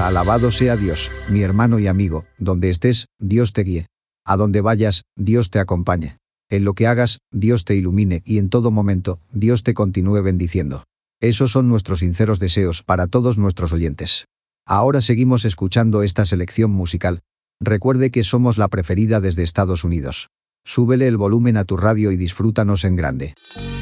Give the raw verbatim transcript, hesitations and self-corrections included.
Alabado sea Dios, mi hermano y amigo, donde estés, Dios te guíe. A donde vayas, Dios te acompañe. En lo que hagas, Dios te ilumine y en todo momento, Dios te continúe bendiciendo. Esos son nuestros sinceros deseos para todos nuestros oyentes. Ahora seguimos escuchando esta selección musical. Recuerde que somos la preferida desde Estados Unidos. Súbele el volumen a tu radio y disfrútanos en grande.